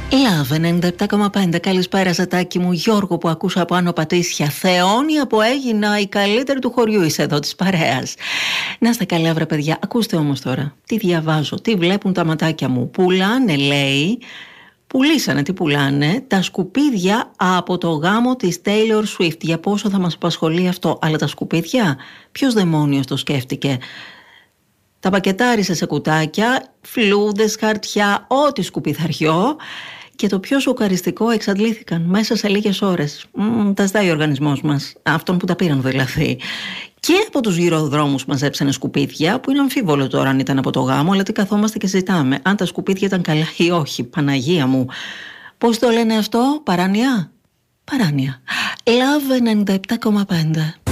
Love 97,5. Καλησπέρα, Ζατάκι μου. Γιώργο, που ακούσα από Άνω Πατήσια. Θεόνια που έγινα η καλύτερη του χωριού. Είσαι εδώ της παρέας. Να είστε καλά, βρε παιδιά. Ακούστε όμως τώρα. Τι διαβάζω, τι βλέπουν τα ματάκια μου. Πουλάνε, λέει. Πουλήσανε, τι πουλάνε, τα σκουπίδια από το γάμο της Taylor Swift. Για πόσο θα μας απασχολεί αυτό. Αλλά τα σκουπίδια, ποιος δαιμόνιος το σκέφτηκε? Τα πακετάρισε σε κουτάκια, φλούδες, χαρτιά, ό,τι σκουπιθαριό. Και το πιο σοκαριστικό, εξαντλήθηκαν μέσα σε λίγες ώρες. Τα ζητάει ο οργανισμός μας, αυτόν που τα πήραν δηλαδή. Και από τους γυροδρόμους μαζέψανε σκουπίδια, που είναι αμφίβολο τώρα αν ήταν από το γάμο, αλλά τι καθόμαστε και ζητάμε, αν τα σκουπίδια ήταν καλά ή όχι. Παναγία μου. Πώς το λένε αυτό, παράνοια? Παράνοια. Love 97,5.